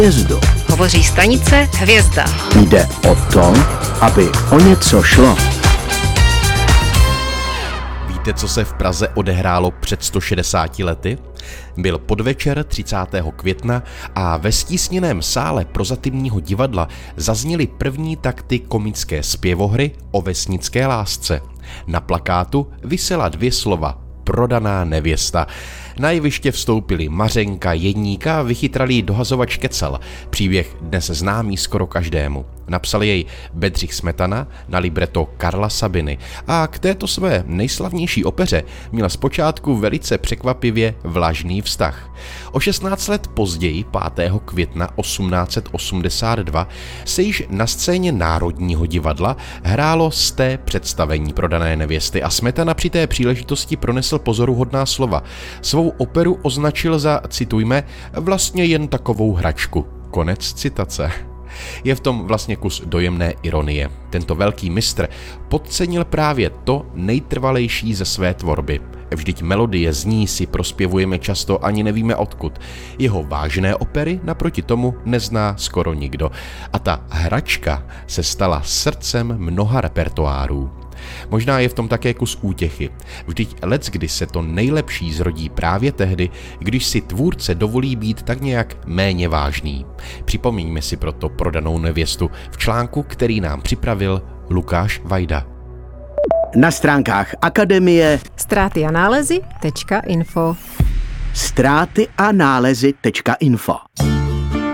Hvězdu. Hovoří stanice Hvězda. Jde o to, aby o něco šlo. Víte, co se v Praze odehrálo před 160 lety? Byl podvečer 30. května a ve stísněném sále Prozatímního divadla zazněly první takty komické zpěvohry o vesnické lásce. Na plakátu visela 2 slova: prodaná nevěsta. Na jeviště vstoupili Mařenka, Jeníka a vychytralý dohazovač Kecel. Příběh dnes známý skoro každému. Napsal jej Bedřich Smetana na libreto Karla Sabiny a k této své nejslavnější opeře měl zpočátku velice překvapivě vlažný vztah. O 16 let později, 5. května 1882, se již na scéně Národního divadla hrálo z té představení Prodané nevěsty a Smetana při té příležitosti pronesl pozoruhodná slova. Svou operu označil za, citujme, vlastně jen takovou hračku. Konec citace. Je v tom vlastně kus dojemné ironie. Tento velký mistr podcenil právě to nejtrvalejší ze své tvorby. Vždyť melodie z ní si prospěvujeme často, ani nevíme odkud. Jeho vážné opery naproti tomu nezná skoro nikdo. A ta hračka se stala srdcem mnoha repertoárů. Možná je v tom také kus útěchy. Vždyť leckdy se to nejlepší zrodí právě tehdy, když si tvůrce dovolí být tak nějak méně vážný. Připomeňme si proto Prodanou nevěstu v článku, který nám připravil Lukáš Vajda. Na stránkách Akademie Ztráty a nálezy.info ztráty a nálezy.info